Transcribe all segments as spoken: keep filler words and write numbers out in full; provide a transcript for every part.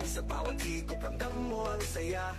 Sa bawat higop ramdam mo ang saya.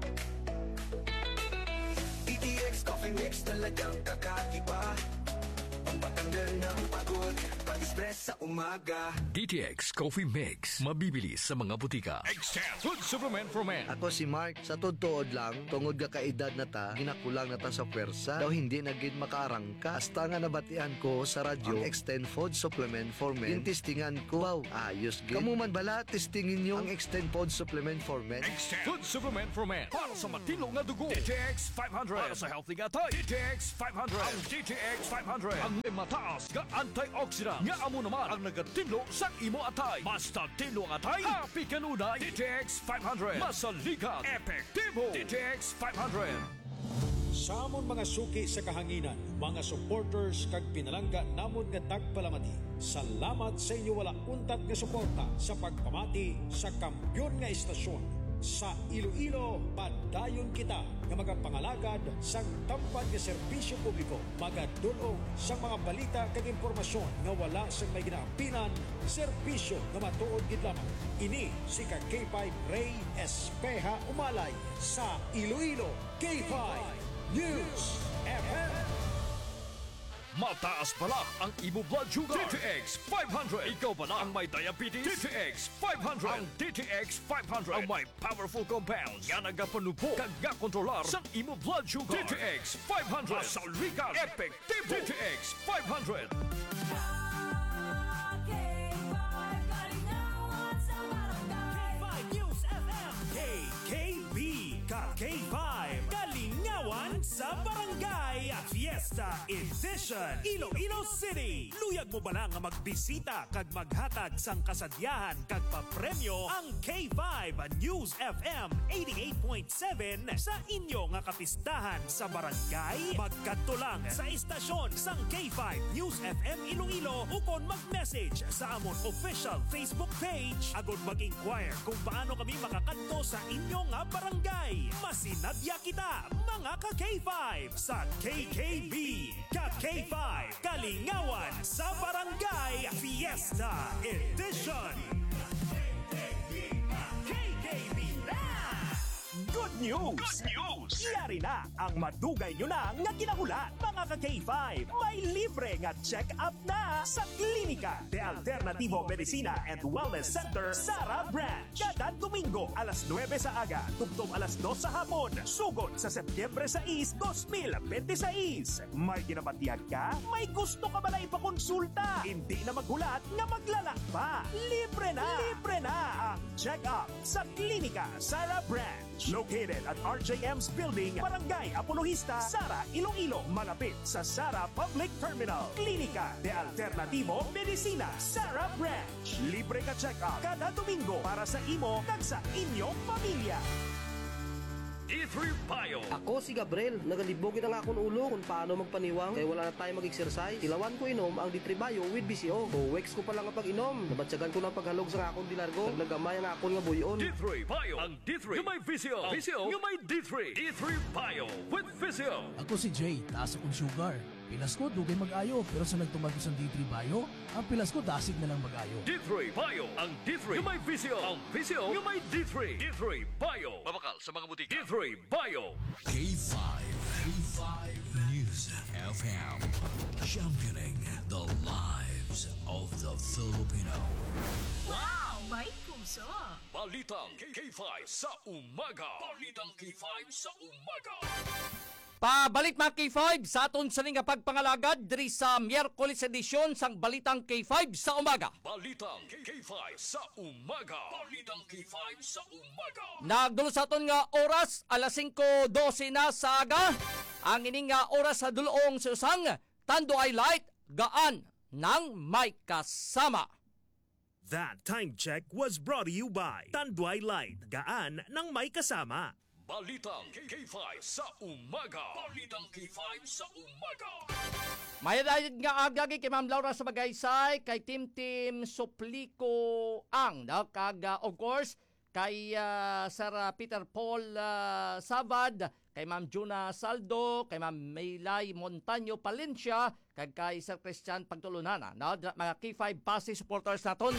D T X Coffee Mix talagang kakaiba. Pampatanggal ng pagod, pag-stress sa umaga. D T X Coffee Mix, mabibili sa mga butika. Extend Food Supplement for Men. Ako si Mark, sa tutuod lang, tungod ka kaedad na ta, ginakulang na ta sa pwersa, daw hindi na gid makaarangka. Hasta nga nabatian ko sa radyo, ang Extend Food Supplement for Men. Yung testingan ko, wow, ayos gid. Kamu man bala, testingin nyo ang Extend Food Supplement for Men. Extend Food Supplement for Men. Para sa matino nga dugo. D T X five hundred. Para sa healthy nga tay. D T X five hundred. Ang D T X five hundred. Ang may mataas nga antioxidant. Nga amo naman ang nagatinlo sa imo atay. Basta tinlo ang atay, happy kanunay. D T X five hundred. Masaligan. Epektibo. D T X five hundred. Sa amon mga suki sa kahanginan, mga supporters kag pinalangga namon nga tagpalamati. Salamat sa inyo wala untat nga suporta sa pagpamati sa kampyon nga istasyon. Sa Iloilo, padayon kita nga magapangalagad sang tampad nga serbisyo publiko, magadulong sa mga balita kag impormasyon nga wala sang may ginaapinan, serbisyo nga matuod gid lamang. Ini si ka K five Ray Espeja Umalay sa Iloilo K five News F M. Mataas pala ang imo blood sugar. D T X five hundred. Ikaw pala ang may diabetes. D T X five hundred. Ang D T X five hundred ang may powerful compounds nga nagapanubo kag nga kontrolar sa imo blood sugar. D T X five hundred. Masaligan. Epektibo. D T X five hundred. K K B K five Kalingawan sa Barangay Fiesta Edition Iloilo City. Luyag mo ba lang nga magbisita kag maghatag sang kasadyahan kag papremyo ang K five News F M eighty-eight point seven sa inyo nga kapistahan sa barangay? Magkadto lang sa istasyon sang K five News F M Iloilo ukon mag-message sa amon official Facebook page agud mag-inquire kung paano kami makakadto sa inyo nga barangay. Masinadya kita mga ka K five sa K K B ka K five Kalingawan sa Barangay Fiesta Edition. K K B na! Good news! Good news! Yari na ang madugay nyo na nga kinahulan. Mga ka K five, may libre nga check-up na sa Klinika de Alternativo Medicina and Wellness Center, Sara Branch. Kada Domingo, alas nuwebe sa aga, tugtong alas dos sa hapon. Sugod sa Setyembre sais, twenty twenty-six. May ginapatiyag ka? May gusto ka ba na ipakonsulta? Hindi na maghulat nga maglalak pa. Libre na! Libre na ang check-up sa Klinika Sara Branch. Located at R J M's Building, Barangay Apologista, Sara, Iloilo. Malapit sa Sara Public Terminal. Klinika de Alternativo Medicina, Sara Branch. Libre ka check-up kada Domingo para sa imo kag sa inyong pamilya. D three Bio. Ako si Gabriel, nagalibogin ang akong ulo kung paano magpaniwang kaya wala na tayo mag-exercise. Tilawan ko inom ang D three Bio with B C O. O weeks ko pa lang ang pag-inom. Nabatsagan ko ng paghalog sa akong dilargo. Nagnagamay ang akong nga buyon. D three Bio. Ang D three yung may V C O. V C O yung may D three. D three Bio with V C O. Ako si Jay, taas akong sugar. Pilas ko, dugay mag-ayo. Pero sa nagtumag ko sa D three Bio, ang pilas ko dasig na lang mag-ayo. D three Bio. Ang D three yung may V C O. Ang V C O yung may D three. D three Bio. Mabakal sa mga butika. D three Bio. K five. K five News F M. Championing the lives of the Filipino. Wow! May puso! Balitang K five sa umaga. Balitang K five sa umaga. Pabalik mga K five sa aton sa nga pagpangalagad diri sa Miyerkules edisyon sang Balitang K five sa umaga. Balitang K five sa umaga. Balitang K five sa umaga. Nagdulo sa aton nga oras alas singko dose na sa aga. Ang ining nga oras sa dulong sa usang Tanduay Light gaan nang may kasama. That time check was brought to you by Tanduay Light, gaan ng may kasama. Balitang K five sa umaga. Balitang K five sa umaga. Mayadayad nga agagi kay Ma'am Laura sa Bagaysay, kay Tim Tim Suplico ang no? Kag uh, of course kay uh, Sir Peter Paul uh, Savad, kay Ma'am Juna Saldo, kay Ma'am Maylay Montaño Palencia, kag kay Sir Christian Pagtulunan. No? Mga K five Pasig supporters naton.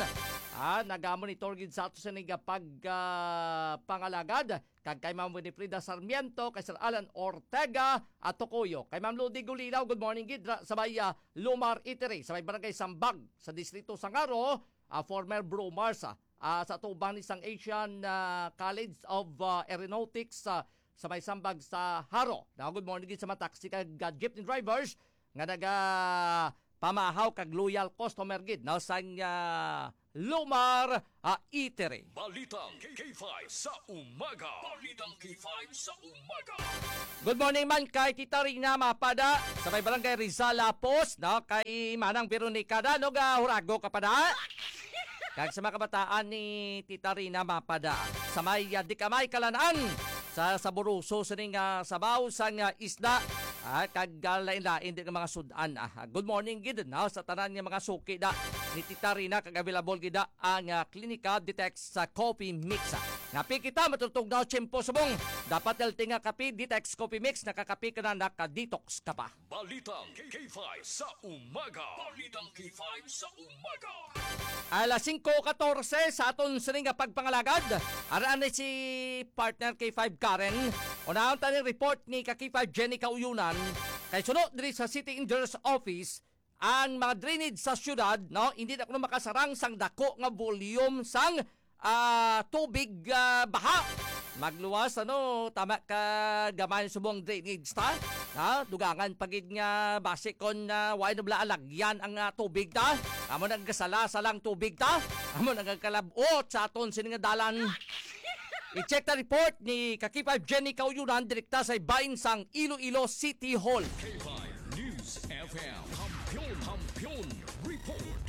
Ah, naga-monitor gid sa ato sa niga pag ah, pangalagad kag kay Ma'am Winifrida Sarmiento, kay Sir Alan Ortega at Tokoyo. Kay Ma'am Ludi Gulinaw, good morning gid ra- sa may ah, Lumar Eatery sa may barangay Sambag sa distrito Sangaro, ah, former Bromars ah, ah, sa tubang ni sang Asian ah, College of ah, Aeronautics ah, sa may Sambag sa Haro. Now, good morning gid sa mga taxi kag ah, jeepney drivers nga naga pamahaw kag loyal customer gid no sang ah, Lumar uh, Eatery. Balitang K five sa umaga. Balitang K five sa umaga. Good morning man kay Tita Rina Mapada sa may barangay Rizal Post no kay Manang Veronica da no ga hurago kapada. Kag sa mga kabataan ni Tita Rina Mapada sa may uh, di kamay kalanaan sa Saburuso sa ning uh, sabaw sang uh, isda. Ah, kag lain-lain din mga sudan. Ah, good morning gid na sa tanan nga mga suki da ni Tita Rina kag available gid ang uh, Klinika Detox sa Coffee Mix. Ngapi kita matutog daw tiyempo subong. Dapat healthy nga kape Detox Coffee Mix nakakapi ka na naka-detox ka pa. Balitang K five sa umaga. Balitang K five sa umaga. Alas singko katorse sa aton sining nga pagpangalagad. Araan ni si partner K five Karen. Unahon tani report ni ka K five Jenny Kauyunan kay sunod diri sa City Engineers Office ang mga drainage sa syudad no hindi na kuno makasarang sang dako nga volume sang uh, tubig uh, baha. Magluwas ano tama ka gamay subong drainage ta ha dugangan pagid nga base kon uh, way nabla alagyan ang uh, tubig ta amo naggasala sa lang tubig ta amo nagkalabot sa aton sini nga dalan. I-check na report ni Kakipay Jenny Kauyunan direkta sa Bainsang Iloilo City Hall. K five News F M. Kampiyon, kampiyon, report.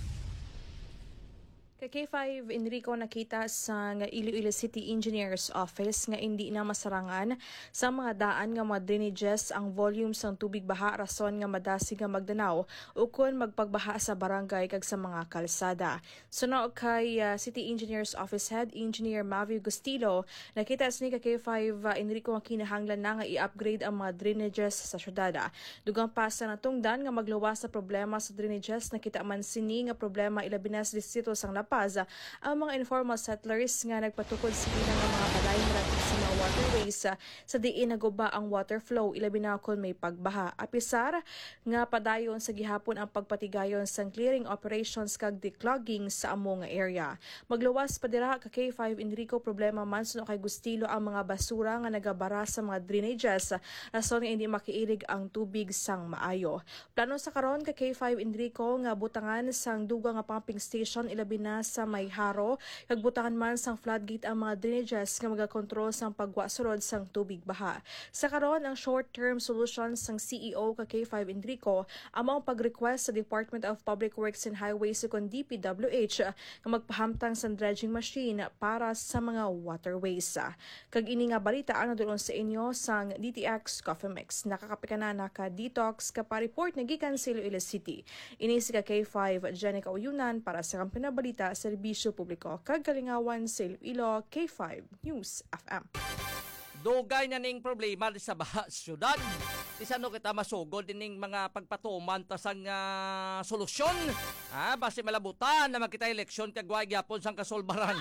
Kay K five, Enrico nakita sa nga Iloilo City Engineers Office nga hindi na masarangan sa mga daan nga mga drainages ang volume sang tubig baha rason nga madasig nga magdanaw ukon magpagbaha sa barangay kag sa mga kalsada. Suno kay uh, City Engineers Office Head Engineer Mavi Gustilo, nakita sa ni kay K five uh, Enrico nga kinahanglan na nga i-upgrade ang mga drainages sa syudad. Dugang pa sa natungdan nga magluwas sa problema sa drainages, nakita man sini nga problema ilabi na sa distrito sang Paz, ang mga informal settlers nga nagpatukod sila ng mga padayon natin sa mga waterways sa diin naguba ang water flow ilabi na kon may pagbaha. Apisar nga padayon sa gihapon ang pagpatigayon sang clearing operations kag declogging sa amo nga area. Magluwas pa dira ka K five Enrico problema man suno kay Gustilo ang mga basura nga nagabara sa mga drainages rason nga hindi makiirig ang tubig sang maayo. Plano sa karon ka K five Enrico nga butangan sang duga nga pumping station ilabi na sa may haro kag butangan man sang floodgate ang mga drainages nga magakontrol sang pagwasurod sang tubig baha. Sa karon ang short-term solution sang C E O ka K five Enrico among pag-request sa Department of Public Works and Highways kon D P W H nga magpahamtang sang dredging machine para sa mga waterways. Kag ini nga balita ang nadulon sa inyo sang D T X Coffee Mix. Nakakapikana naka-detox ka pa report na gikan sa Iloilo City. Ini si ka K five Jenny Kauyunan para sa Kampina Balita Serbisyo Publiko kag Kalingawan sa Iloilo K five News F M. Dugay na ning problema sa baha sa syudad. Isano kita masugod dining mga pagpatuman ta sang uh, solusyon. Ah, base malabutan na makita eleksyon kag wa gyapon sang kasolbaran.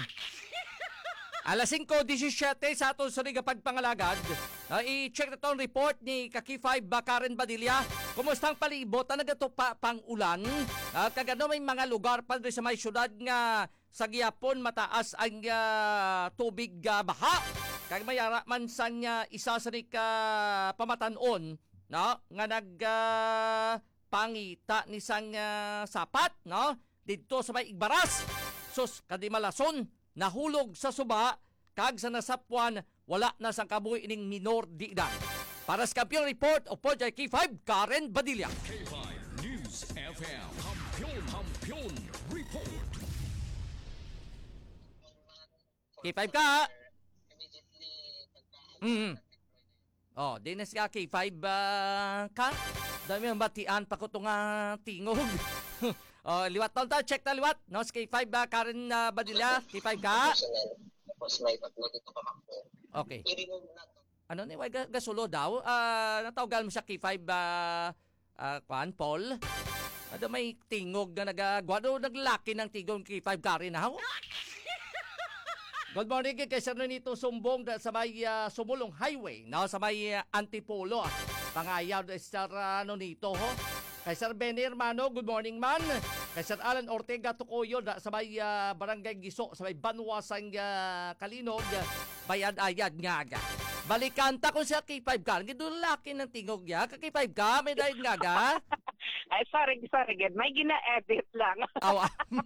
Alas singko disyesiyete sa aton sa riga pagpangalagad. Uh, i-check na tong report ni Kaki five Karen Badilla. Kumusta ang palibot na nagatupa pang ulan? Uh, kagano may mga lugar pa sa may syudad nga sa gihapon mataas ang uh, tubig uh, baha. Kag mayara man san uh, isa sa ni ka pamatanon no nga nag uh, pangita ni sang uh, sapat no didto sa may Igbaras. Sus kadi malason nahulog sa suba kag sa nasapwan wala na sang kabuhi ining minor di edad. Para sa Kampiyon Report o po K five Karen Badilla. K five News F M. Kampiyon, kampiyon, report. K five ka. Mm. Oh, di na siya K five uh, ka. Dami ang batian pa ko itong uh, tingog. Oh, liwat taon ta, check ta liwat. No, K five uh, Karen uh, Badilla, K five ka. Okay. Ano ni way gasulo daw? Ah, uh, natawagan mo siya K five uh, uh, Kwan Paul. Ada may tingog na nagagwa. Ano naglaki ng tingog kay five Karen ha? Good morning kay Sir Nito Sumbong da- sa may uh, Sumulong Highway, no? Sa may uh, Antipolo. Pangayaw da Sir uh, Nito ho. Kay Sir Benny Hermano, good morning man. Kay Sir Alan Ortega Tukoyo da, sa may uh, Barangay Giso, sa may Banwasang uh, Kalinog, bayad-ayad nga ga. Balikanta ko siya kay five Karen. Gidulaki ng tingog niya. Kay five ka, may dahil nga ga. Ay, sorry, sorry, Ged. May gina-edit lang. Awa.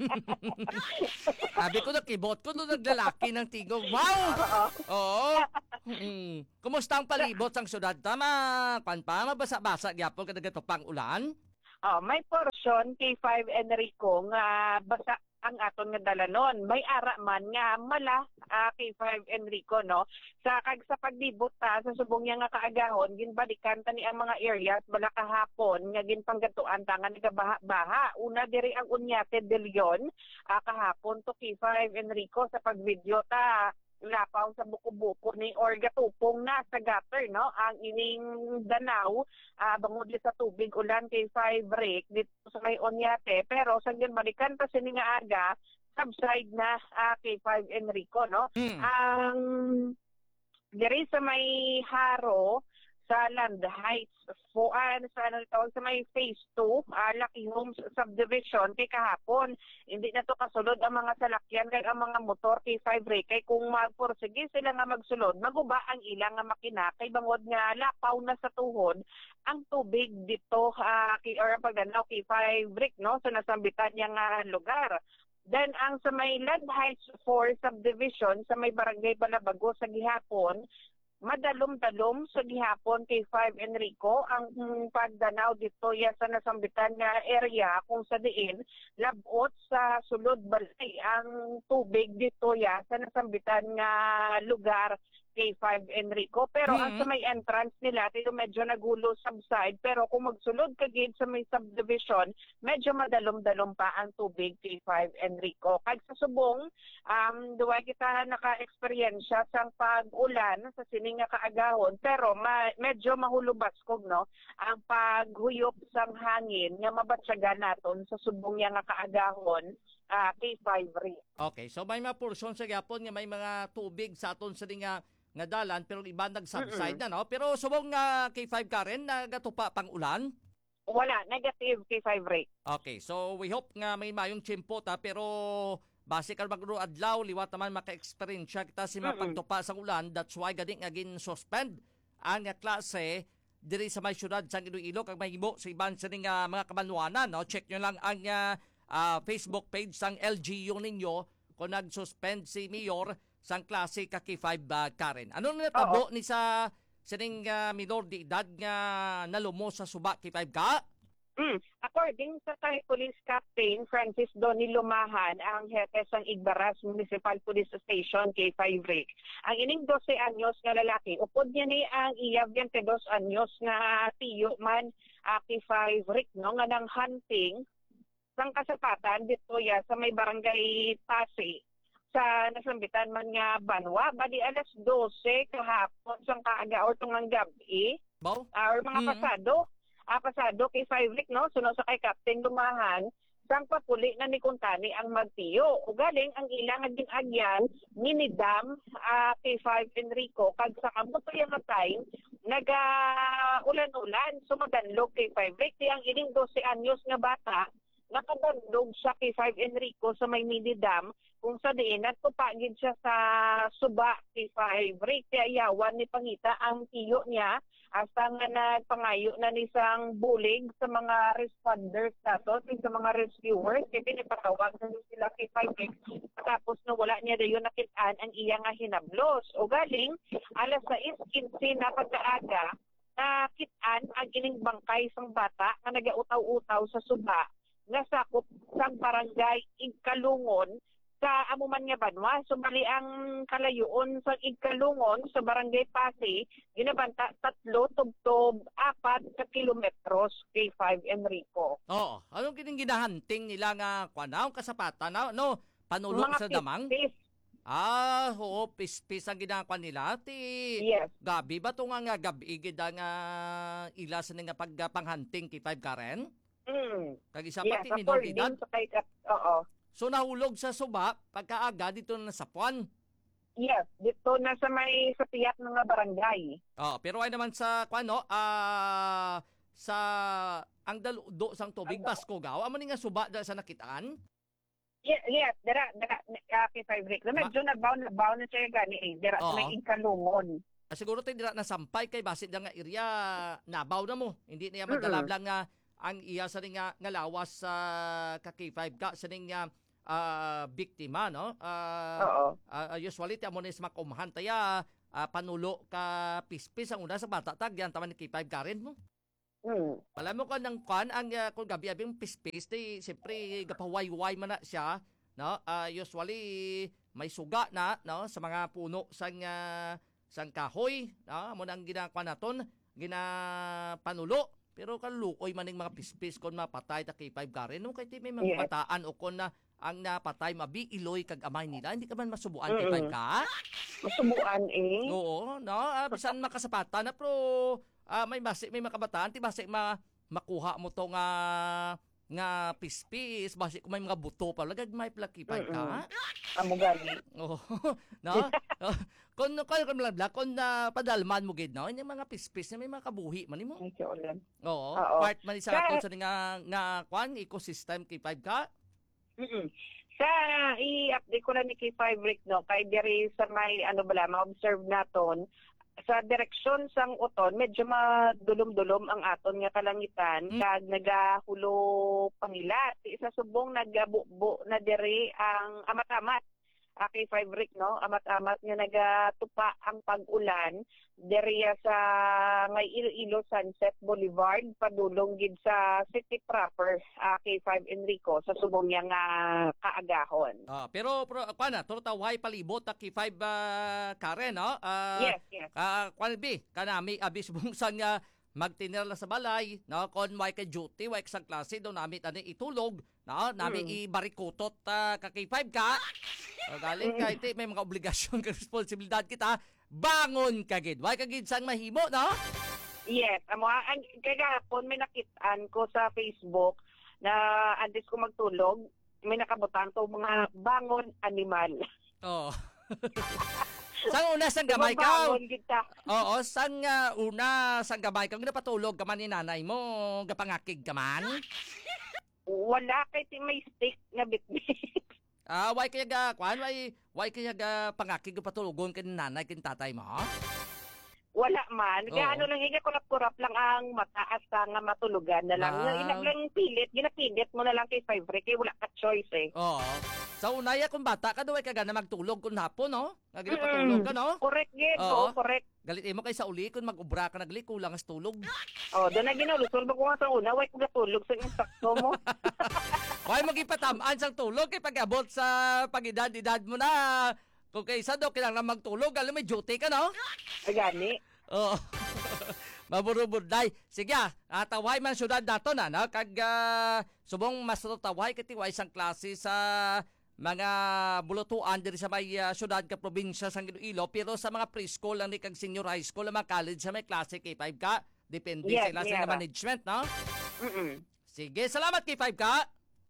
Sabi ko na kibot ko nung naglalaki ng tingog. Wow! Oo. Mm. Kumusta ang palibot sang syudad? Tama, pan pa, mabasa-basa gyapon kada gato pang ulan? Oh, may portion kay five Enrico nga basa ang aton nga dalanon. May ara man nga mala uh, kay five Enrico, no? Sa kag sa paglibot ta sa subong niya nga kaagahon, ginbalikan ta ni ang mga areas bala kahapon nga ginpanggatuan ta nga nagabaha-baha. Una diri ang Unyate de Leon uh, kahapon to kay five Enrico sa pagvideo ta lapaw sa buko-buko ni or gatupong na sa gutter, no? Ang ining danaw uh, bangod sa tubig ulan kay five Rick dito sa may Oñate, pero sa ginbalikan ta sini nga aga subside na uh, kay five Enrico, no? Mm. Ang diri sa may Haro sa Land Heights po uh, sa ano tawag sa may phase two uh, Lucky Homes subdivision kay kahapon hindi na to kasulod ang mga salakyan kay ang mga motor kay five Ray kay kung magporsige sila nga magsulod maguba ang ilang nga makina kay bangod nga lapaw na sa tuhod ang tubig dito uh, kay or pagdanaw kay five Rick, no, sa nasambitan niya nga lugar. Then ang sa may Land Heights four subdivision sa may barangay Balabago sa gihapon madalom-dalom sa gihapon kay five Enrico ang mm, pagdanaw dito ya sa nasambitan nga area kung sa diin labot sa sulod balay ang tubig dito ya sa nasambitan nga lugar kay five Enrico, pero mm-hmm. ang sa may entrance nila dito medyo nagulo subside, pero kung magsulod ka gid sa may subdivision medyo madalom-dalom pa ang tubig kay five Enrico. Kag sa subong um duwa kita naka-eksperyensya sang pag-ulan sa sining nga kaagahon, pero ma- medyo mahulubaskog, no, ang paghuyop sang hangin nga mabatsagan naton sa subong nga kaagahon uh, kay five Rick. Okay, so may mga portion sa gyapon nga may mga tubig sa aton sa nga nga dalan pero iba nag-subside na, no? Pero subong nga uh, kay five Karen nagatupa pang ulan? Wala, negative kay five Ray. Okay, so we hope nga may mayong tiyempo ta, pero base ka magro adlaw liwat naman maka-experience kita si mapagtupa sa ulan. That's why gani nga gin suspend ang uh, klase diri sa may syudad sa Iloilo kag mahimo sa iban sa nga mga kabanwanan, no? Check nyo lang ang uh, uh, Facebook page sang L G U ninyo kung nag-suspend si Mayor sang klase ka kay five uh, Karen. Ano na tabo ni sa sining uh, minor de edad nga nalumo sa suba kay five ka? Mm. According sa kay Police Captain Francis Donny Lumahan, ang hepe sang Igbaras Municipal Police Station kay five Rick, ang ining twelve anyos nga lalaki, upod niya ni ang iya twenty-two anyos nga tiyo man uh, kay five Rick, no, nga nang hunting sang kasapatan dito ya sa may barangay Pasig sa nasambitan man nga Banwa, bali alas dose kahapon sang kaaga or tungang gabi, Bo? Uh, or mga mm-hmm. pasado, uh, pasado kay five Rick, no, sunod sa kay Captain Lumahan, sang papuli na ni Kuntani ang magtiyo. Ugaling ang ilang nga ginagyan, minidam uh, kay five Enrico, kag sa kamuto yung time, naga-ulan-ulan, sumadanlog kay five Rick, ang ining twelve anyos nga bata, nakadandog siya kay five Enrico sa may mini dam kung sa diin natupagid siya sa suba kay five Rick kaya yawan ni pangita ang tiyo niya hasta nga nagpangayo na ni sang bulig sa mga responders nato sa mga rescuers kaya pinipatawag na sila kay five Rick tapos na wala niya dayon nakitaan ang iya nga hinablos o galing alas sais quince na pagkaaga nakitaan ang ining bangkay sang bata nga nagautaw-utaw sa suba nga sakop sang barangay Igkalungon sa amuman nga Banwa. Sumali ang kalayuon sa Igkalungon sa barangay Pasig, ginabanta tatlo tubtob apat ka kilometros kay five Enrico. Oo. Anong kining ginahunting nila nga kwanaw kasapatan na no panulong mga sa damang? Pispis. Ah, oo, pispis ang ginagawa nila. Ti, yes. Gabi ba ito nga nga gabi gida nga ila sa nga pagpanghanting kay five Karen? Mm. Kag isa Yes, pati sa minor de edad. fourteen, sa kay, oo. So nahulog sa suba pagkaaga dito na sa Puan. Yes, dito na sa may sa tiyak ng mga barangay. Oh, pero ay naman sa kuan no, ah sa ang daludo sang tubig Bascogaw, amo ni nga suba da sa nakitaan. Yes, yes, dara dara uh, K five Rick. Medyo na bound na bound na siya gani eh. Dara sa may Oo. Inkalungon. Ah, siguro tayo dira nasampay kay basit nga area nabaw na mo. Hindi niya Mm-mm. magdalablang nga ang iya sa ning nga nga lawas sa ka K five ka sa ning nga ah, biktima no. Ah, Oo. ah, usually ti amo ni makumhan taya ah, panulo ka pispis ang una sa bata tag yan taman ni K five ka rin mo. Mm. Alam mo ko ng kwan ang uh, kung gabi abing pispis ti siyempre gapaway-way man na siya no. Ah, usually may suga na no sa mga puno sang uh, sang kahoy no mo nang ginakwa naton ginapanulo pero kaluoy man ning mga pispis kon mapatay ta K five ka rin no kay ti may mga Yes. bataan o kon na ang napatay mabi iloy kag amay nila hindi ka man masubuan K five Mm-mm. ka. Masubuan eh. Oo, no, ah, bisan makasapata na pero ah, may basi may makabataan ti basi ma makuha mo to nga nga pispis basi kung may mga buto pa lagag may plakipay ka. Amo gani. Oo. No? Kon kon kon blabla kon na padalman mo gid no, yung mga pispis na may mga kabuhi man nimo. Ay, ulan. Oo, Oo. part man sa Ka- kon sa nga nga kwan ecosystem K five ka. Mm-mm. Sa i-update ko lang ni K five Rick no kay diri sa may ano bala ma-observe naton sa direksyon sang uton medyo madulom-dulom ang aton nga kalangitan Mm. kag nagahulo pangilat isa subong nagabubo na diri ang amat-amat. Uh, K five Rick no amat-amat nga nagatupa ang pag-ulan diri sa may Iloilo Sunset Boulevard padulong gid sa city proper uh, K five Enrico sa subong nga nga kaagahon. Ah, pero pero kwan na turo tawhay palibot ta K five uh, Karen no. Ah, Yes, yes. Ah, kwan bi kanami abis bungsan nga magtinirla sa balay no kon way ka duty way ka sa klase do nami tani itulog no nami Mm. ibarikutot uh, ka K five ka. O, galing ka iti may mga obligasyon ka responsibilidad kita bangon ka gid way ka gid sang mahimo no. Yes, amo ang kagahapon may nakitaan ko sa Facebook na antes ko magtulog, may nakabutan to mga bangon animal. Oh. Sang una sang gamay ka. Bangon kita. Oo, sang uh, una sang gamay ka napatulog ka man ni nanay mo, gapangakig ka man. Wala kay ti may stick na bitbit. Ah, why kaya ga kwan, why why kaya ga pangakig patulugon kin nanay kin tatay mo? Wala man. Oo. Kaya ano lang, higa kurap-kurap lang ang mataas nga matulugan na lang. Ah. Ilag lang pilit, ginapilit mo na lang kay five Rick, kaya wala ka choice eh. Oo. Sa unaya kung bata ka daw ay kaga na magtulog kun hapon no? Nga patulog ka no? Correct gid, Oo. oo, correct. Galit mo kay sa uli kun mag-ubra ka nagli kulang as tulog. Oh, doon na ginulusol ba ko nga sa una, wait ko natulog sa insakto mo. Why magipatamaan sang tulog kay pag-abot sa pag-edad-edad mo na. Kung kaysa daw kailangan magtulog, alam may duty ka no? Ay, gani. Oo. Maburubuday. Sige, ah, taway man syudad dato na, no? Kag ah, subong mas taway katiway sang klase sa mga bulutuan diri sa may uh, syudad ka probinsya sang Iloilo pero sa mga preschool lang ni kag senior high school mga college sa may klase K five ka depende Yes, sa klase yeah. nga management no. Mm. Sige, salamat K five ka.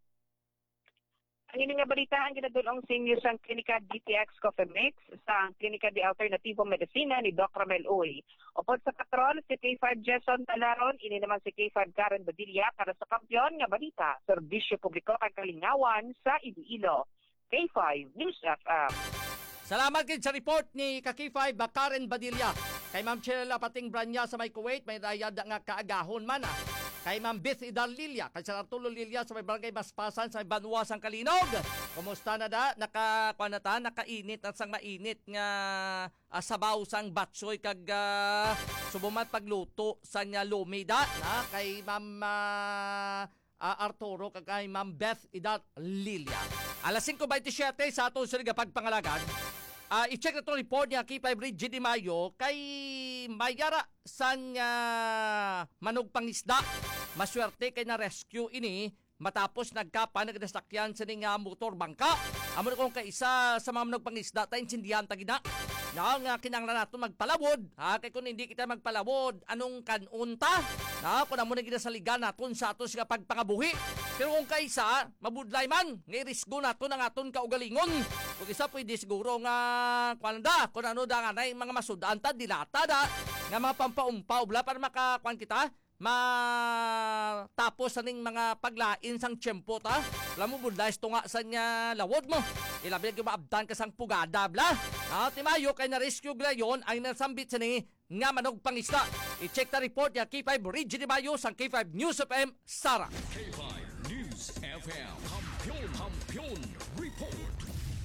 Ang ini nga balita ang ginadulong senior sa Klinika D T X Coffee Mix sa Klinika de Alternativo Medicina ni Doc Ramel Uy. Upod sa patron, si K five Jason Talaron, ini naman si K five Karen Badilla para sa kampiyon nga balita, serbisyo publiko kag kalingawan sa Iloilo. K five News F M. Salamat gid sa report ni ka K five Karen Badilla. Kay Ma'am Chela Pating Branya sa may Kuwait, may rayad nga kaagahon man ah. Kay Ma'am Beth Idal Lilia, kay Sir Arturo Lilia sa may barangay Maspasan sa may Banwa sang Kalinog. Kumusta na da? Naka kuan na ta, nakainit at sang mainit nga uh, sabaw sang batsoy kag uh, subumat pagluto sa nya lumida na kay Ma'am uh, uh, Arturo kag kay Ma'am Beth Idal Lilia. Alas five twenty-seven sa aton sila pagpangalagan. Uh, i-check na itong report niya kay five Reggie Di Mayo kay mayara sang uh, manog pangisda. Maswerte kay na rescue ini matapos nagkapa nagdasakyan sa ning uh, motor bangka. Amo na kung kaisa sa mga manog pangisda tayo insindihan tagina. Na nga kinanglan nato magpalawod. Ha, kay kung hindi kita magpalawod, anong kanunta? Na kun amo na gid sa liga naton sa aton nga pagpangabuhi. Pero kung kaysa mabudlay man, nga risgo nato ang aton kaugalingon. Kung isa pwede siguro nga kwanda, kung ano da nga na mga masudan ta dilata da nga mga pampaumpaw bla para makakuan kita matapos sa ning mga paglain sang tiyempo ta. Alam mo budlay tunga sa nya lawod mo. Ilabi yung maabdan ka sang pugada bla. Ah, timayo kay na rescue bla yon ay nasambit sa ni nga manog pangisda. I-check ta report ya K five Reggie Di Mayo sang K five News F M Sara. K five News F M Kampiyon Kampiyon Report.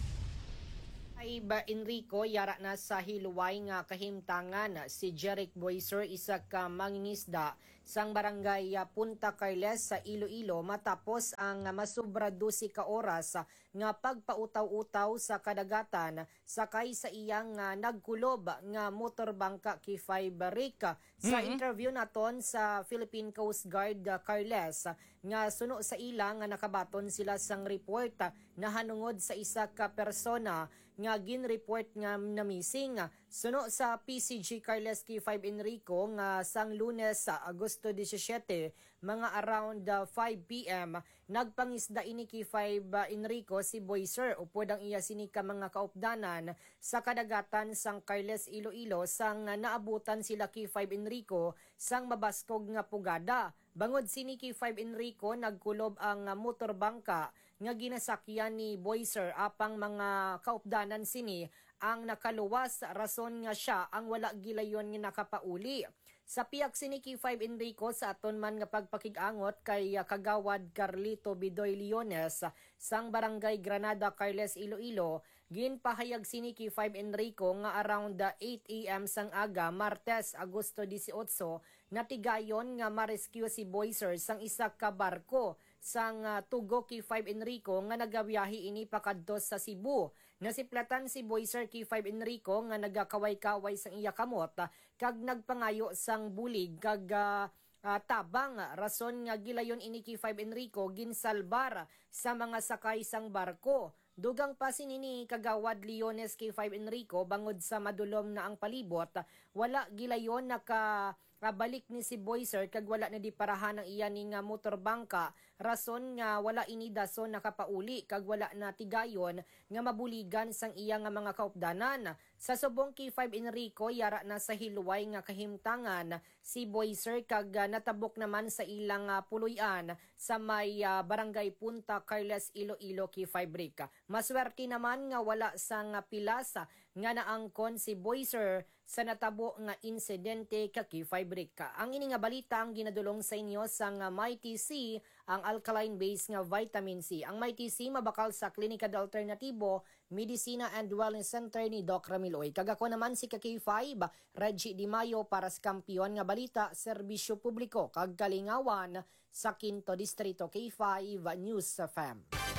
Ay ba Enrico yara na sa hiluway nga kahimtangan si Jeric Boyser isa ka mangingisda sang barangay Punta Carles sa Iloilo matapos ang masubra dusi ka oras nga pagpautaw-utaw sa kadagatan sakay sa iyang uh, nagkulob nga motorbangka K five Rica. Sa mm-hmm. interview naton sa Philippine Coast Guard uh, Carles nga suno sa ilang nga nakabaton sila sang report uh, na hanungod sa isa ka persona nga gin-report nga na missing. Suno sa P C G Carles K five Enrico nga sang Lunes sa Agosto seventeen, mga around uh, five p m nagpangisda ini K five uh, Enrico si Boyser upod ang iya sinika mga kaupdanan sa kadagatan sang Carles Iloilo sang uh, naabutan sila K five Enrico sang mabaskog nga pugada. Bangod sini K five Enrico nagkulob ang uh, motorbangka nga ginasakyan ni Boyser apang mga kaupdanan sini ang nakaluwas rason nga siya ang wala gilayon nga nakapauli. Sa piyak sini K five Enrico sa aton man nga pagpakig-angot kay uh, Kagawad Carlito Bidoy Leones sang Barangay Granada Carles Iloilo, ginpahayag sini K five Enrico nga around the eight a m sang aga Martes Agosto eighteen natigayon nga ma-rescue si Boyser sang isa ka barko sang uh, Tugo K five Enrico nga nagabiyahe ini pakadto sa Cebu. Nasiplatan si Boyser K five Enrico nga nagakaway-kaway sang iya kamot kag nagpangayo sang bulig kag uh, uh, tabang rason nga gilayon ini K five Enrico ginsalbar sa mga sakay sang barko. Dugang pa sinini Kagawad Leones K five Enrico bangod sa madulom na ang palibot, wala gilayon naka balik ni si Boyser kag wala na di parahan ang iya ning motorbangka rason nga wala ini dason nakapauli kag wala na tigayon nga mabuligan sang iya nga mga kaupdanan. Sa subong K five Enrico yara na sa hiluway nga kahimtangan si Boyser kag uh, natabok naman sa ilang uh, puluyan sa may uh, Barangay Punta Carles Iloilo K five Rica. Maswerte naman nga wala sang uh, pilasa nga naangkon si Boyser sa natabo nga insidente ka K five Rica. Ang ini nga balita ang ginadulong sa inyo sang uh, Mighty C, ang alkaline base nga vitamin C. Ang Mighty C mabakal sa Klinika de Alternativo, Medicina and Wellness Center ni Doc Ramiloy. Kagako naman si K five Reggie Di Mayo para sa kampiyon nga balita, serbisyo publiko kag kalingawan sa Quinto Distrito. K five News F M.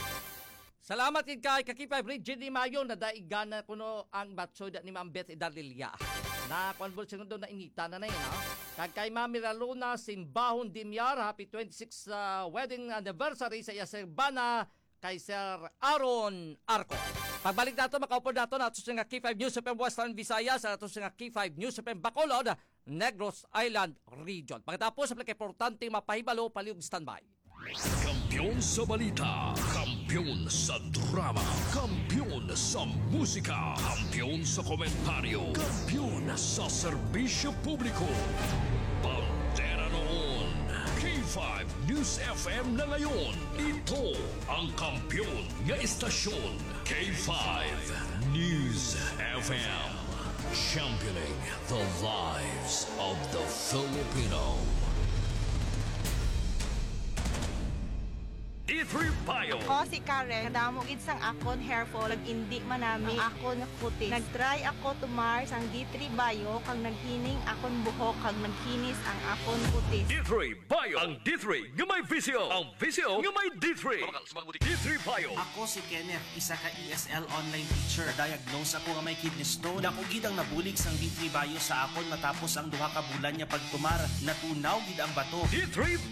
Salamat kay kay K five Reggie Di Mayo na daigan na kuno ang batso ni Ma'am Beth Idalilia. Na konbol segundo na inita na na yun, ha? Kag kay Mami Laluna Simbahon Dimyar, happy twenty-sixth uh, wedding anniversary sa iya Serbana kay Sir Aaron Arco. Pagbalik nato makaupo nato na ato nga K five News F M Western Visayas at ato nga K five News F M Bacolod, Negros Island Region. Pagkatapos sa importante mapahibalo paliog standby. Kampiyon sa balita, kampiyon sa drama, kampiyon sa musika, kampiyon sa komentaryo, kampiyon sa serbisyo publiko. Pantera noon, K five News F M na ngayon. Ito ang kampiyon nga istasyon, K five News F M. Championing the lives of the Filipino. D three Bio. Ako si Karen, kadamo gid sang akon hair fall, ag indi manami ang akon kutis. Nagtry ako tumar sang D three Bio kag naghining akon buhok kag nagkinis ang akon kutis. D three Bio, ang D three nga may visyo, ang visyo nga may D three. D three Bio. Ako si Kenneth, isa ka E S L online teacher. Diagnose ako nga may kidney stone. Dako gid ang nabulig sang D three Bio sa akon matapos ang duha ka bulan niya pagtumar. Natunaw gid ang bato. D three Bio,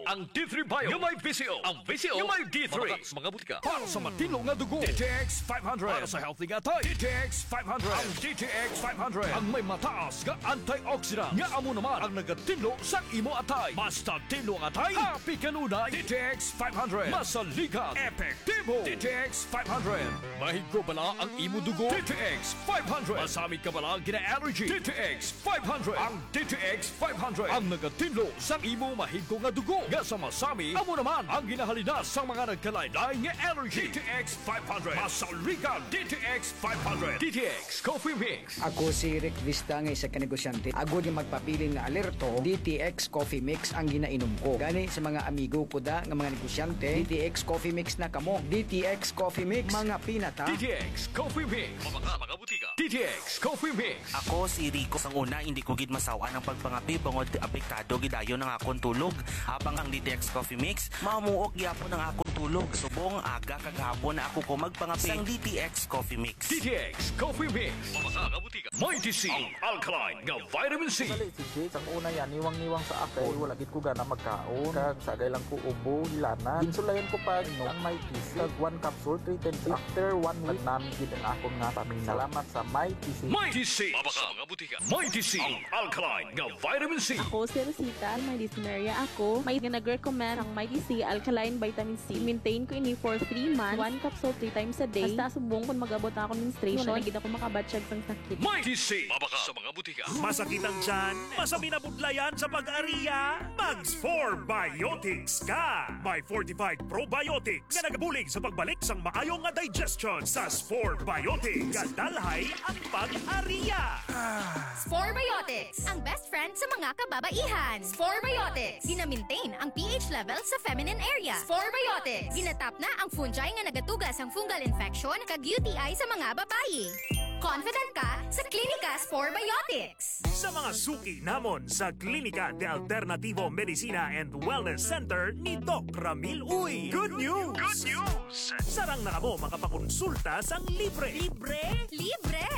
ang D three Bio. Yung may V C O. Ang V C O. Yung may D three. Mamatak sa mga butika. Para sa matino nga dugo. D T X five hundred. Para sa healthy nga tayo. D T X five hundred. Ang D T X five hundred. Ang may mataas nga antioxidant. Nga amo naman ang nagatinlo sa imo atay. Basta tinlo ang atay. Happy kanunay. D T X five hundred. Masaligan. Epektibo. D T X five hundred. Mahigko bala ang imo dugo. D T X five hundred. Masamit ka bala gina-allergy. D T X five hundred. Ang D T X five hundred. Ang nagatinlo sa imo mahigko nga dugo. Nga sa masami, amo naman ang ginahalina sa mga nagkalaylay nga allergy. D T X five hundred. Masaligan. D T X five hundred. D T X Coffee Mix. Ako si Rick Vista nga isa ka negosyante. Ako di magpapiling na alerto, D T X Coffee Mix ang ginainom ko. Gani sa mga amigo ko da nga mga negosyante, D T X Coffee Mix na kamo. D T X Coffee Mix, mga pinata. D T X Coffee Mix. Mga mga butika. D T X Coffee Mix. Ako si Rico. Sang una, hindi ko gid masawa ng pagpangapi bangod apektado gidayo ng akong tulog. Habang ang D T X Coffee Mix, mamuok gyapon ang akong tulog. Subong aga kagahapon na ako ko magpangapi sang D T X Coffee Mix. D T X Coffee Mix. Mga mga butika. Mighty C. Ang alkaline nga vitamin C. Dali si Jake, ang una yan, niwang-niwang sa ako. Wala gid ko gana magkaon. Kag sagay lang ko ubo, hilana. Ginsulayan ko pa no ang Mighty C. Kag one capsule, three ten after one week namin gid ang akong nga pamina. Salamat sa Mighty C. Mighty C. Mga mga butika. Mighty C. Ang alkaline nga vitamin C. Ako si Rosita, may dyspnea ako. May nag-recommend ang Mighty C Alkaline Vitamin C. Maintain ko ini for three months. One capsule three times a day. Hasta subong kung mag-abot na ako menstruation. Wala na gid ako makabatsyag sang sakit. Mighty C. Mabaka sa mga butika. Masakit ang tiyan, masami na budlayan sa pag-ariya, Mags four Biotics ka! May fortified probiotics na nagabulig sa pagbalik sang maayong nga digestion sa Spore Biotics. Kadalhay ang pag-ariya. Spore Biotics, ang best friend sa mga kababaihan. Spore Biotics, gina-maintain ang pH level sa feminine area. Spore Biotics, ginatap na ang fungi nga nagatugas ang fungal infection kag U T I sa mga babayi. Confident ka sa Klinika Spore Biotics. Sa mga suki namon sa Klinika de Alternativo Medicina and Wellness Center ni Doc Ramil Uy. Good news! Good news! Sarang na kamo makapakonsulta sang libre. Libre? Libre!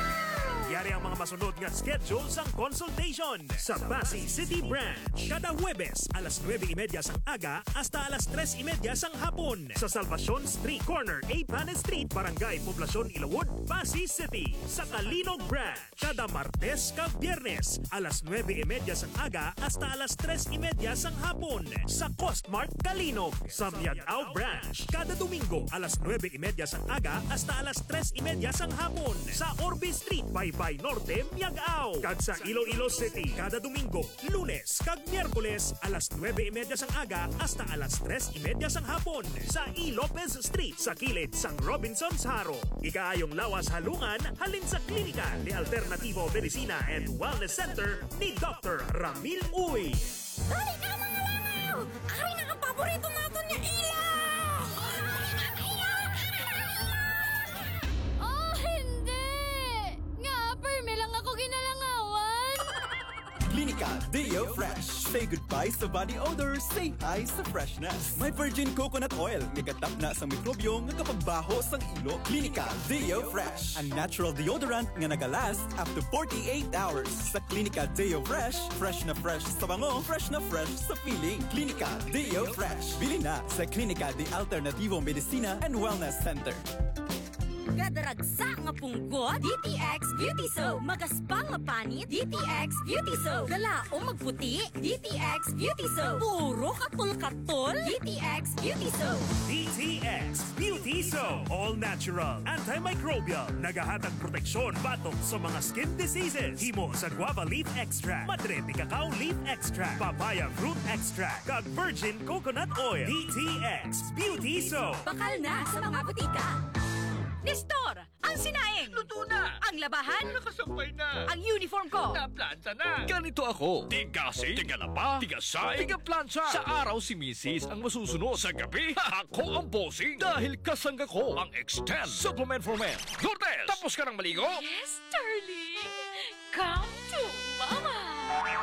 Yari ang mga masunod nga schedule sang consultation sa Pasig City Branch. Kada Huwebes, alas nueve y media sang aga hasta alas tres y media sang hapon. Sa Salvacion Street Corner, A. Panes Street, Barangay Poblacion, Ilawod, Pasig City. Sa Kalinog Branch, kada Martes kag Biyernes, alas nueve y media sang aga hasta alas tres y media sang hapon. Sa Costmart Kalinog. Sa Miagao Branch, kada Domingo, alas nueve y media sang aga hasta alas tres y media sang hapon. Sa Orbe Street, Baybay Norte, Miagao. Kag sa Iloilo City, kada Domingo, Lunes kag Miyerkules, alas nueve y media sang aga hasta alas tres y media sang hapon. Sa E. Lopez Street, sa kilid sang Robinson's Haro. Ikaayong lawas halungan, halin sa Klinika de Alternativo Medicina and Wellness Center ni Doctor Ramil Uy. Dali ka mga langaw! Ari na ang paborito natin niya ilaw! Oh, hindi! Nga, perme lang ako ginalangawan! Klinika Deo Fresh. Say goodbye sa body odor, say hi sa freshness. May virgin coconut oil, nagatap na sa mikrobyo nga kapagbaho sang ilo. Klinika Deo Fresh. Ang natural deodorant nga nagalast up to forty-eight hours. Sa Klinika Deo Fresh, fresh na fresh sa bango, fresh na fresh sa feeling. Klinika Deo Fresh. Bili na sa Klinika de Alternativo Medicina and Wellness Center. Gadaragsa nga punggot, D T X Beauty Soap. Magaspang nga panit, D T X Beauty Soap. Galaong magputi, D T X Beauty Soap. Puro katol-katol, D T X Beauty Soap. D T X Beauty Soap. All natural, antimicrobial, nagahatag proteksyon batok sa mga skin diseases. Himo sa guava leaf extract, madre de cacao leaf extract, papaya fruit extract, kag virgin coconut oil. D T X Beauty Soap. Bakal na sa mga butika. Nestor, ang sinaing! Luto na! Ang labahan! Nakasampay na! Ang uniform ko! Naplansa na! Ganito ako! Tigasi, tigalapa, tigasay, tigaplansa! Sa araw si Missus ang masusunod. Sa gabi, ako ang bossing! Dahil kasangga ko ang Extend Supplement for Men. Lourdes, tapos ka ng maligo? Yes, darling! Come to Mama!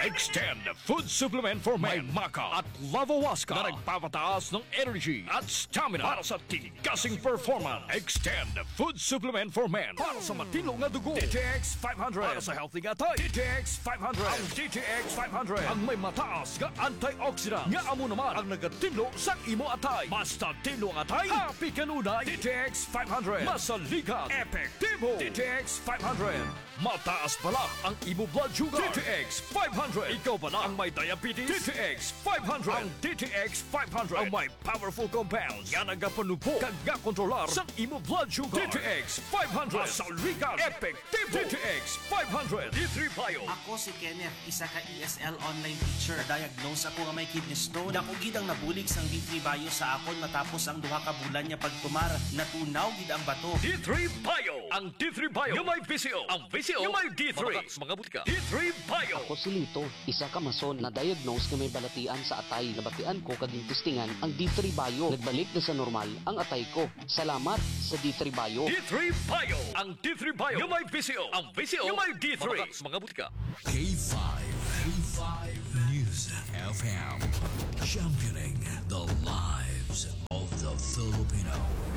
Extend Food Supplement for Men, Maca at Lavawaska na nagpapataas ng energy at stamina para sa tigasing performance. Extend Food Supplement for Men para sa matino nga dugo. D T X five hundred para sa healthy nga tayo. D T X five hundred. Ang D T X five hundred ang may mataas nga antioxidant nga amo naman ang nagatinlo sa imo atay. Basta tinlo nga atay, happy kanunay. D T X five hundred masalikat, epektibo. D T X five hundred mataas pala ang imo blood sugar. D T X five hundred. Ikaw pala ang may diabetes. D T X five hundred. Ang D T X five hundred ang may powerful compounds nga nagapanubo kag nga kontrolar sa imo blood sugar. D T X five hundred masalikat, epektibo. D T X five hundred. D three Bio. Ako si Kenneth, isa ka E S L online teacher. Diagnose ako nga may kidney stone. Dako gid ang nabulig sang D three Bio sa akon matapos ang duha ka bulan niya pagtumar. Natunaw gid ang bato. D three Bio. Ang D three Bio yung may V C O. Ang V C O yung may D three. Mga butika. D three Bio. Ako si Lito, isa ka mason na diagnose nga may balatian sa atay. Nabatian ko kaging testingan ang D three Bio. Nagbalik na sa normal ang atay ko. Salamat sa D three Bio. D three Bio. Ang D three Bio yung may V C O. Ang V C O yung may D three. Mga butika. K five. K five News F M. Championing the lives of the Filipino.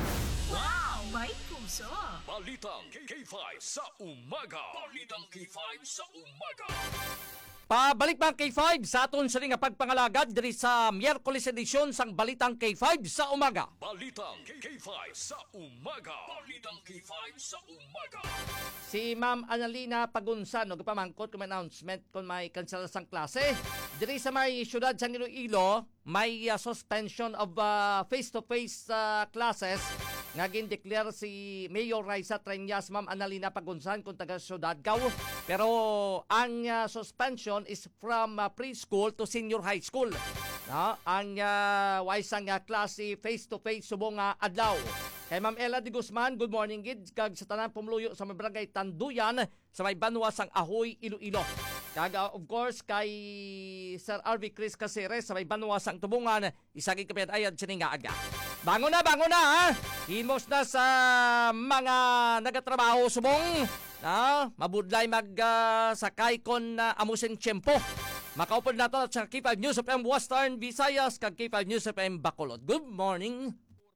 Wow! May puso! Balitang K five sa umaga. Balitang K five sa umaga. Pabalik pa ang K five sa aton sa nga pagpangalagad diri sa Miyerkules edisyon sang Balitang K five sa umaga. Balitang K five sa umaga. Balitang K five sa umaga. Si Ma'am Annalina Pagunsan nagpamangkot kung may announcement kung may cancel sang klase. Diri sa may syudad sa Iloilo, may uh, suspension of uh, face-to-face uh, classes nga gin-declare si Mayor Raisa Treñas, Ma'am Annalina Pagunsan kung taga syudad Gao. Pero ang uh, suspension is from uh, preschool to senior high school. No? Ang uh, waisang uh, klase face-to-face subong uh, adlaw. Kay Ma'am Ella de Guzman, good morning gid kag sa tanan pumluyo sa may barangay Tanduyan sa may banwa sang Ahoy, Iloilo. Kag uh, of course kay Sir R V Chris Caceres sa may banwa sang Tubungan, isagi kapit ayad sininga aga. Bangon na, bangon na ha! Himos na sa mga nagatrabaho subong na mabudlay magsakay uh, kon uh, amusin tiyempo. Makaupod na to sa K five News of M Western Visayas kag K five News of M Bacolod. Good morning!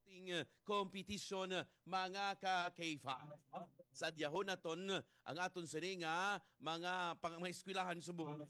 Competition mga ka-K five. Sa diyahon naton ang aton sininga mga pang mga eskwelahan subong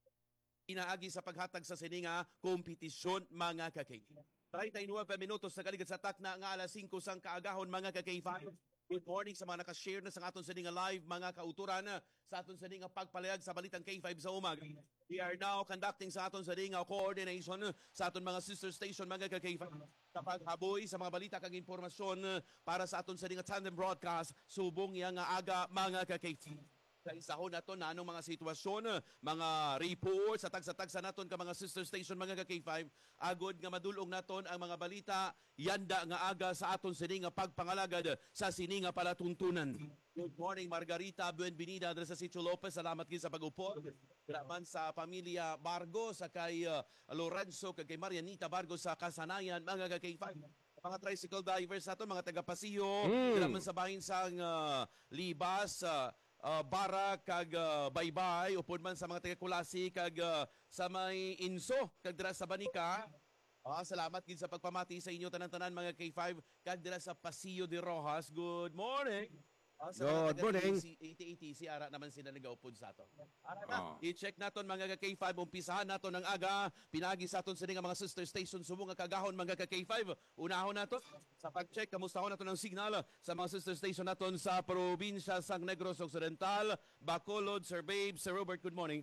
inaagi sa paghatag sa sininga kompetisyon mga ka-K five. thirty-nine minutos sa kaligat sa takna nga alas singko sang kaagahon mga ka-K five. Good morning sa mga nakashare na sa aton sininga live mga kauturan sa aton sininga pagpalayag sa Balitang K five sa umaga. We are now conducting sa aton sininga coordination sa aton mga sister station mga ka-K five. Sa paghaboy sa mga balita kag impormasyon para sa aton sininga tandem broadcast subong yang aga mga ka-K five. Sa isahon naton na anong mga sitwasyon, mga reports sa tagsa-tagsa naton ka mga sister station mga ka-K five, agod nga madulong naton ang mga balita yanda nga aga sa aton sininga pagpangalagad sa sininga palatuntunan. Good morning Margarita Buenvenida diri sa Sitio Lopez, salamat gid sa pag-upo. Graman sa pamilya Bargo sa kay uh, Lorenzo kag kay Marianita Bargo sa Kasanayan mga ka-K five. Mga tricycle drivers naton mga taga Pasio, mm. graman sa bahin sang uh, Libas uh, Uh, bara kag uh, baybay upod man sa mga taga Kulasi kag uh, sa may Inso kag dira sa Banika. Ah, salamat gid sa pagpamati sa inyo tanan-tanan mga K five kag dira sa Pasio de Rojas. Good morning. Ah, good morning. A T A T C ara naman sila nagaupod sa aton. Ara na, oh. I-check naton mga K five, umpisahan naton ang aga, pinagi sa aton sa mga sister station subong nga kagahon mga K five. Unahon naton sa pag-check kamustahon naton ang signal sa mga sister station naton sa probinsya sang Negros Occidental, Bacolod, Sir Babe, Sir Robert, good morning.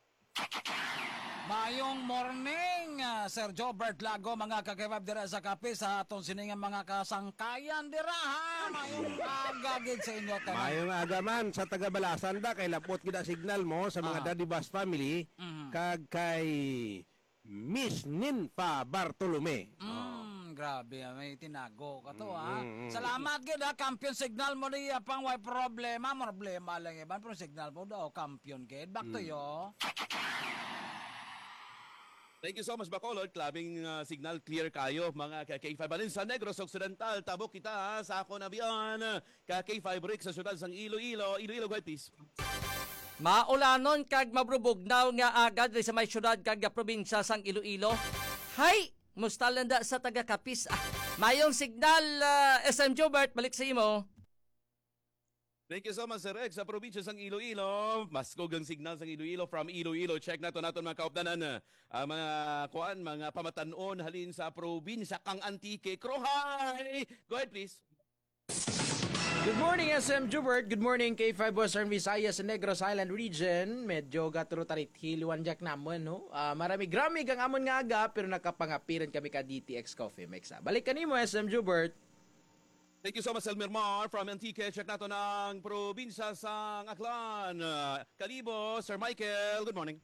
Mayong morning, uh, Sir Jobert Lago, mga kakibab dira sa kape sa atong siningang mga kasangkayan dira ha. Mayong aga gid sa inyo tanan. Mayong aga man sa taga Balasan da kay lapot gid signal mo sa mga uh-huh. Daddy Bus family mm-hmm. kag kay Miss Ninfa Bartolome. Mm, oh. Grabe, may tinago ka to ha. Mm-hmm. Salamat gid ha, champion signal mo niya pang way problema, problema lang iban pero signal mo daw champion gid. Back to mm. you. Thank you so much Bacolod, klabing uh, signal clear kayo mga ka-K five. Alin sa Negros Occidental, tabok kita ha, sa ako na biyan ka-K five Rick sa syudad sang Iloilo. Iloilo, go ahead please. Maulanon kag mabrubugnaw nga agad sa may syudad kag probinsya sang Iloilo. Hay, mustalanda sa taga Kapis. Ah, mayong signal uh, S M Jobert, balik sa imo. Thank you so much, Sir Rex. Sa probinsya sang Iloilo, mas kugang signal sang Iloilo from Iloilo. Check nato naton mga kaupdanan. Uh, mga kuan, mga pamatanon halin sa probinsya kang Antique. Krohay! Go ahead, please. Good morning, S M Jubert. Good morning, K five Western Visayas and Negros Island Region. Medyo gaturo tarit hiluan jak namon, no? Uh, marami grami kang amon nga aga, pero nakapangapiran kami ka D T X Coffee Mix. Balik kanimo, S M Jubert. Thank you so much, Elmer Mar from Antique. Check nato ng probinsya sang Aklan. Uh, Kalibo, Sir Michael. Good morning.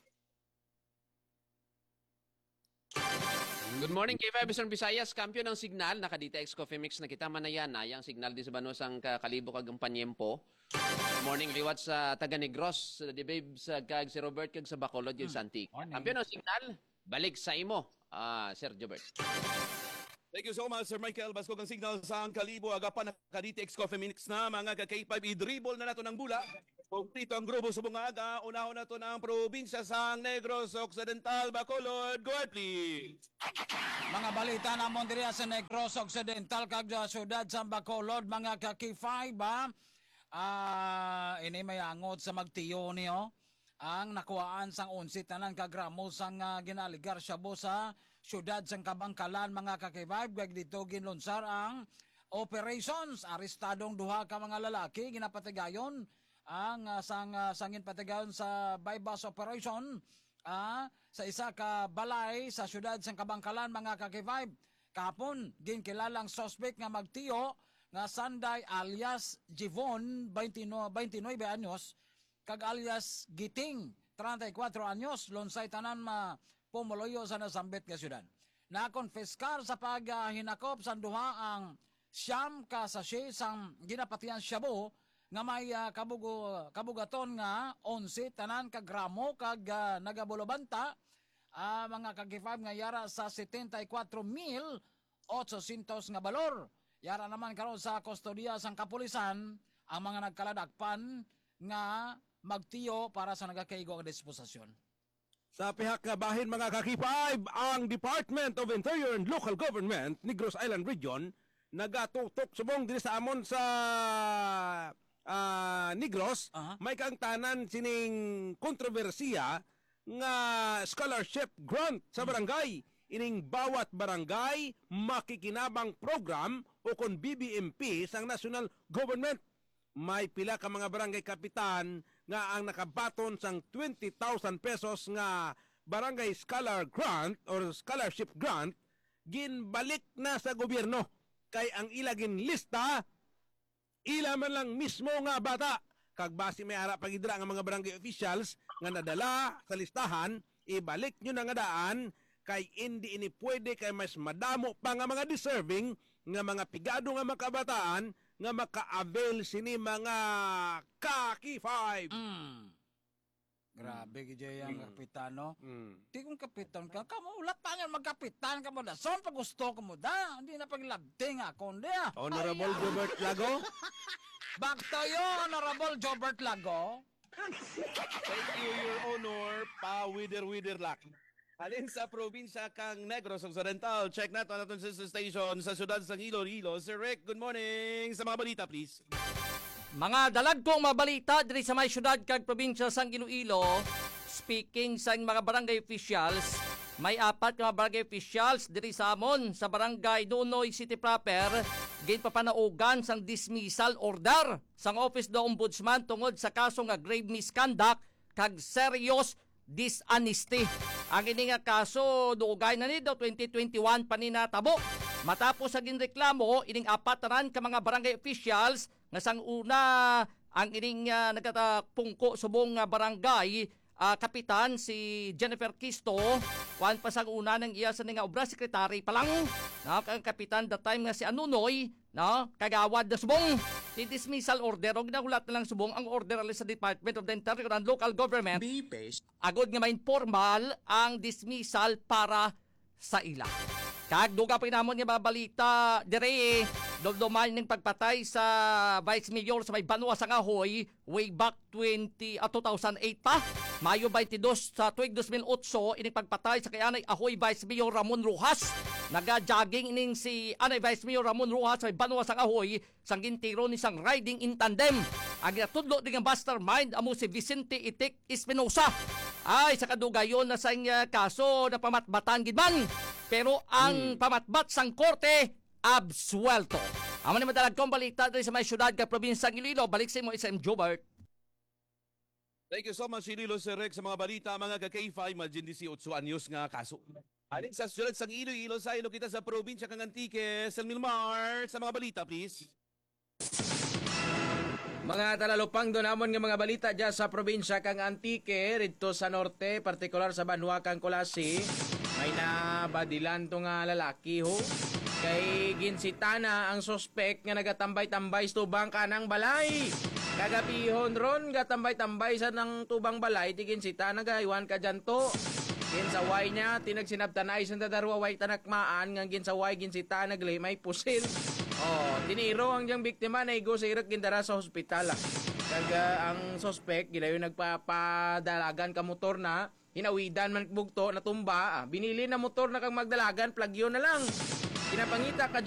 Good morning, K five Western Visayas, kampiyon ng signal, naka-D T X Coffee Mix, nakita man na yan, na yung signal di sa banos ang Kalibo kag ang Panyempo. Good morning, liwat sa taga Negros, di babe sa kag si Robert kag sa Bacolod yung Santik. Kampiyon ng signal, balik sa imo, uh, Sir Jobert. Thank you so much, Sir Michael. Basko kang signal sa ang Kalibo, agapan naka-D T X Coffee Mix na mga ka-K five, i-dribble na nato ng bula. Dito ang grupo sa bungaga, unahon na to ng probinsya sa Negros Occidental, Bacolod. Go ahead, please. Mga balita namon diri sa Negros Occidental kag sa syudad sa Bacolod, mga ka-K five ba? Ah, uh, ini mayangot sa magtiyo niyo ang nakuhaan sang unsit tanan ka gramo sang uh, ginaligar Shabu sa syudad sang Kabangkalan, mga ka-K five. Gag dito ginlunsar ang operations, arestadong duha ka mga lalaki ginapatigayon ang uh, sang uh, sangin patigayon sa bypass operation uh, sa isa ka balay sa syudad sang Kabangkalan, mga ka-K five. Kahapon ginkilalang suspect nga magtiyo nga Sanday alias Jivon, twenty-nine anyos, kag alias Giting, thirty-four anyos, lonsay tanan ma pumuloyo sa nasambit nga syudad. Na-confiscar sa paghinakop sa duha ang siyam ka sachet sang ginapatian shabu nga may uh, kabugo, kabugaton nga onse tanan ka gramo kag uh, nagabulobanta uh, mga ka-K five nga yara sa seventy-four mil eight hundred nga balor. Yara naman karon sa kustodiya sang kapulisan ang mga nagkaladakpan nga magtiyo para sa nagakaigo nga disposisyon. Sa pihak nga bahin, mga ka-K five, ang Department of Interior and Local Government, Negros Island Region, nagatutok subong diri sa amon sa uh, Negros, uh-huh. May kang tanan sining kontrobersiya nga scholarship grant sa barangay. Ining bawat barangay makikinabang program o kon B B M P sang national government. May pila ka mga barangay kapitan nga ang nakabaton sang twenty thousand pesos nga barangay scholar grant or scholarship grant ginbalik na sa gobyerno. Kay ang ilagin lista, ila man lang mismo nga bata. Kag base may ara pagidra nga mga barangay officials nga nadala sa listahan, ibalik nyo na nga daan, kay hindi ini pwede kay mas madamo pa nga mga deserving nga mga pigado nga makabataan nga maka-avail sini mga ka-K five. Mm. Grabe gid yang mm. kapitan, no? Mm. Di kung kapitan ka, kamulat pa nga magkapitan ka mo da. Son pag gusto ko mo da, hindi na paglabting ako dia. Honorable Jobert Lago. Back to you, Honorable Jobert Lago. Thank you, Your Honor. Pa-wither-wither lak. Alin sa probinsya kang Negros Occidental. Check nato natin sa station sa syudad sa Iloilo. Sir Rick, good morning. Sa mga balita, please. Mga dalagkong mabalita diri sa may syudad kag probinsya sang Iloilo. Speaking sa mga barangay officials, may apat nga barangay officials diri sa amon sa barangay Nunoy City proper ginpapanaugan sang dismissal order sang Office of the Ombudsman tungod sa kaso nga grave misconduct kag serious dishonesty. Ang ini nga kaso duugay na ni daw twenty twenty-one paninatabo. Matapos sa ginreklamo ining apat tanan ka mga barangay officials nga sang una ang ining uh, nagtatapungko subong uh, barangay uh, kapitan si Jennifer Kisto, wan pa sang una nang iya sa nga obra secretary pa lang, no, kang kapitan that time nga si Anunoy, no, kagawad na subong di dismissal order og nagulat na lang subong ang order alis sa Department of the Interior and Local Government. Agod nga main formal ang dismissal para sa ila. Kag duga pa namon nga babalita dire Dumduman ng pagpatay sa Vice Mayor sa may Banwa sa Ngahoy way back twenty, uh, two thousand eight pa. Mayo twenty-two sa tuig two thousand eight, ining pagpatay sa kay Anay Ahoy Vice Mayor Ramon Rojas. Naga-jogging ining si Anay Vice Mayor Ramon Rojas sa may Banwa sa Ngahoy sang gintiro ni sang riding in tandem. Ang natudlo ding mastermind amo si Vicente Itik Espinosa. Ay sa kadugayon na sang uh, kaso na pamatbatan gid man. Pero ang hmm. pamatbat sang korte absuelto. Amo ni madalag kong balita diri sa may syudad ka probinsya ng Iloilo. Balik sa imo S M Jobert. Thank you so much, Ililo Sir Rex, sa mga balita, mga ka-K five, Maljin eighteen anyos nga kaso. Aling sa syudad sang Iloilo, sa ilo kita sa probinsya kang Antique, San Milmar, sa mga balita, please. Mga talalupang donamon nga mga balita dyan sa probinsya kang Antique, rito sa norte, partikular sa Banwa kang Colasi, may nabadilan to nga lalaki ho. Kay ginsitana ang suspect nga nagatambay-tambay sa tubang kanang balay. Kagapihon ron, gatambay-tambay sa ng tubang balay, ti ginsitana gaywan ka dyan to. Ginsaway niya, tinagsinabtanay sa tadarwaway tanakmaan, nga ginsaway ginsitana may pusil. Oh, tiniro ang diyang biktima na igo sa irak gindara sa hospital. Ah. Kaga ang suspect, gilayo nagpapadalagan ka motor na, hinawidan man bugto, natumba. Ah. Binili na motor na kang magdalagan, plagyo na lang. Pinapangita ka